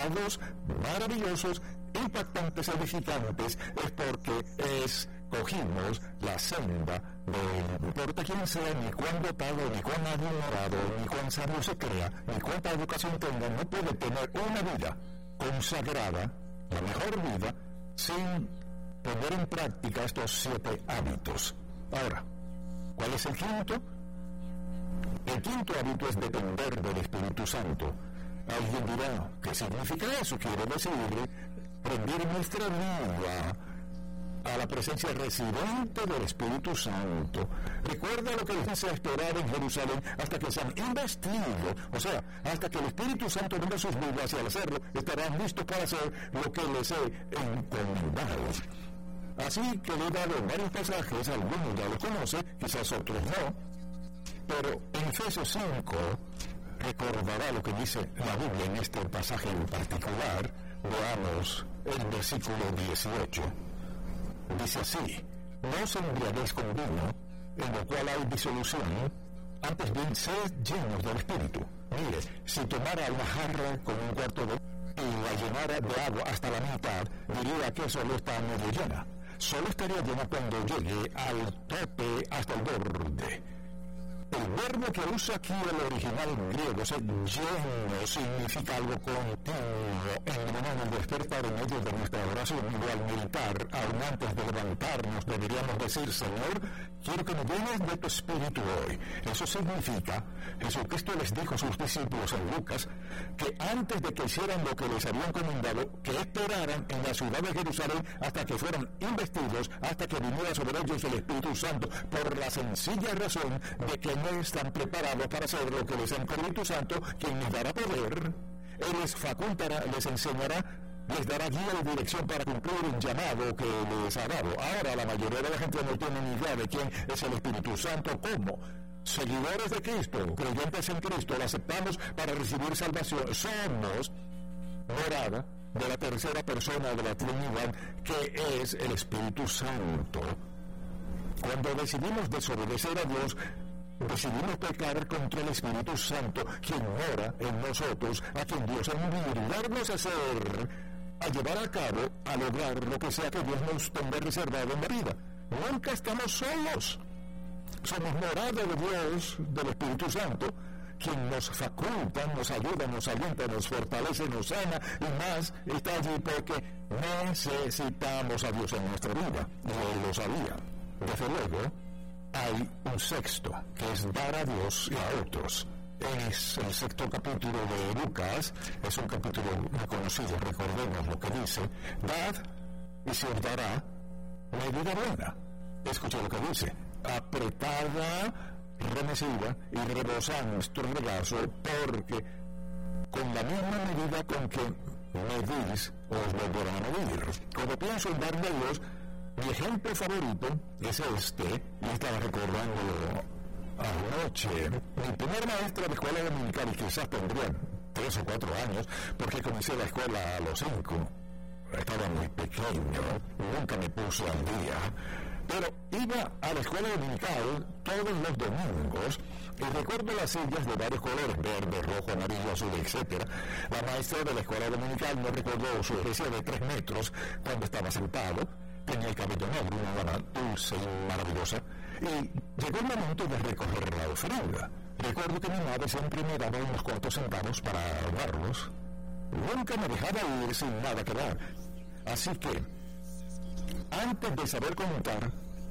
maravillosos, impactantes, edificantes, es porque escogimos la senda de no importa quién sea, ni cuán dotado, ni cuán admirado, ni cuán sabio se crea, ni cuánta educación tenga, no puede tener una vida consagrada, la mejor vida, sin poner en práctica estos 7 hábitos. Ahora, ¿cuál es el quinto? El quinto hábito es depender del Espíritu Santo. Alguien dirá, ¿qué significa eso? Quiere decir rendir nuestra vida a la presencia residente del Espíritu Santo. Recuerda lo que les dice a esperar en Jerusalén hasta que sean investidos, o sea, hasta que el Espíritu Santo venga a sus vidas, y al hacerlo estarán listos para hacer lo que les he encomendado. Así que le he dado varios pasajes, algunos ya los conoce, quizás otros no, pero en Efesios 5 recordará lo que dice la Biblia en este pasaje en particular. Veamos el versículo 18. Dice así: no os embriaguéis con vino, en lo cual hay disolución, antes bien sed llenos del Espíritu. Mire, si tomara una jarra con un cuarto de y la llenara de agua hasta la mitad, diría que solo está medio llena. Solo estaría llena cuando llegue al tope, hasta el borde. El verbo que usa aquí el original griego, lleno, significa algo continuo, en el despertar en medio de nuestra oración, o al meditar, aún antes de levantarnos, deberíamos decir: Señor, quiero que me llenes de tu Espíritu hoy. Eso significa, Jesucristo les dijo a sus discípulos en Lucas, que antes de que hicieran lo que les había encomendado, que esperaran en la ciudad de Jerusalén hasta que fueran investidos, hasta que viniera sobre ellos el Espíritu Santo, por la sencilla razón de que no están preparados para hacer lo que les encargó el Espíritu Santo, quien les dará poder, Él les facultará, les enseñará, les dará guía y dirección para cumplir un llamado que les ha dado. Ahora la mayoría de la gente no tiene ni idea de quién es el Espíritu Santo. ¿Cómo? Seguidores de Cristo, creyentes en Cristo, lo aceptamos para recibir salvación. Somos morada de la tercera persona de la Trinidad, que es el Espíritu Santo. Cuando decidimos desobedecer a Dios, decidimos pecar contra el Espíritu Santo, quien mora en nosotros, a quien Dios envía, darnos a hacer, a llevar a cabo, a lograr lo que sea que Dios nos tenga reservado en la vida. Nunca estamos solos. Somos morada de Dios, del Espíritu Santo, quien nos faculta, nos ayuda, nos alienta, nos fortalece, nos sana, y más está allí porque necesitamos a Dios en nuestra vida. Y Él lo sabía. Desde luego, hay un sexto, que es dar a Dios y a otros. Es el sexto capítulo de Lucas, es un capítulo muy conocido, recordemos lo que dice: dad y se os dará medida buena. Escucha lo que dice: apretada, remecida y rebosando nuestro regazo, porque con la misma medida con que medís, os volverán a medir. Cuando pienso en darle a Dios, mi ejemplo favorito es y estaba recordándolo anoche. Mi primer maestra de escuela dominical, y quizás tendría 3 o 4 años, porque comencé la escuela a los 5. Estaba muy pequeño, nunca me puso al día, pero iba a la escuela dominical todos los domingos, y recuerdo las sillas de varios colores: verde, rojo, amarillo, azul, etc. La maestra de la escuela dominical me recordó su herencia de 3 metros cuando estaba sentado. Tenía el cabello negro, una gana dulce y maravillosa, y llegó el momento de recoger la ofrenda. Recuerdo que mi madre siempre me daba unos cuantos centavos para darlos. Nunca me dejaba ir sin nada que dar. Así que, antes de saber contar,